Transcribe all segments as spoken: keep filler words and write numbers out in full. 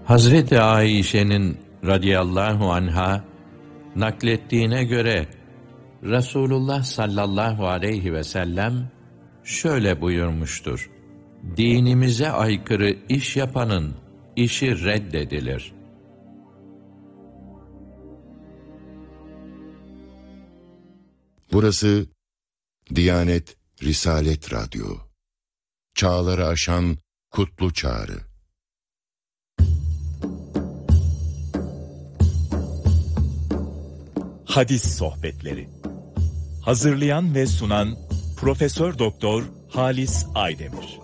Hazreti Ayşe'nin radıyallahu anha naklettiğine göre Resulullah sallallahu aleyhi ve sellem şöyle buyurmuştur: dinimize aykırı iş yapanın işi reddedilir. Burası Diyanet Risalet Radyo. Çağları aşan kutlu çağrı. Hadis sohbetleri. Hazırlayan ve sunan Profesör Doktor Halis Aydemir.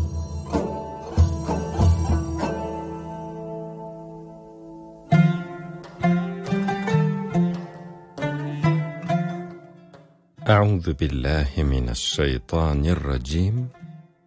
Euzu billahi mineşşeytanirracim.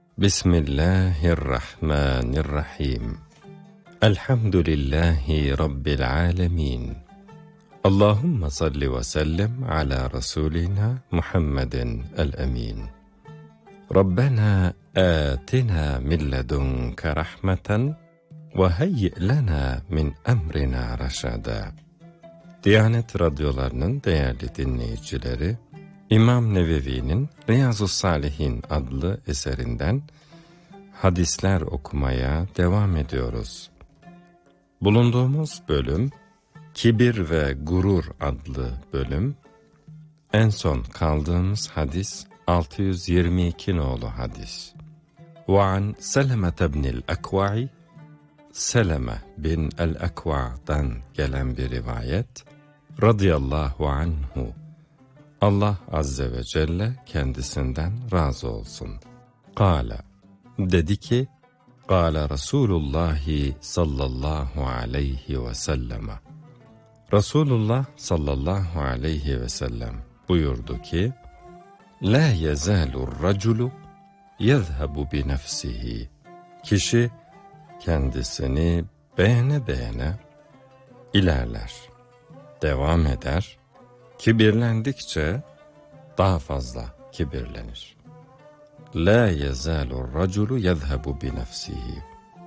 Bismillahirrahmanirrahim. Elhamdülillahi rabbil alamin. Allahumme salli ve sellem ala rasulina Muhammedin el-emin. Rabbena atina min ledunke rahmeten ve heyyi lena min emrina raşada. Diyanet radyolarının değerli dinleyicileri, İmam Nevevi'nin Riyazu's-Salihin adlı eserinden hadisler okumaya devam ediyoruz. Bulunduğumuz bölüm, Kibir ve Gurur adlı bölüm. En son kaldığımız hadis altı yüz yirmi iki nolu hadis. وعن سلمة بن الأكوع, Seleme bin el-Ekva'dan gelen bir rivayet. Radıyallahu anhu. Allah azze ve celle kendisinden razı olsun. Kâle, dedi ki, Kâle Resulullah sallallahu aleyhi ve selleme. Resulullah sallallahu aleyhi ve sellem buyurdu ki, La yezâlur raculu yezhebu bi nefsihi. Kişi kendisini beğene beğene ilerler, devam eder, kibirlendikçe daha fazla kibirlenir. La yezâlur raculu yezhebu bi nefsihi.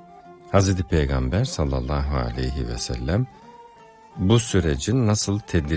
Hazreti Peygamber sallallahu aleyhi ve sellem bu sürecin nasıl tedir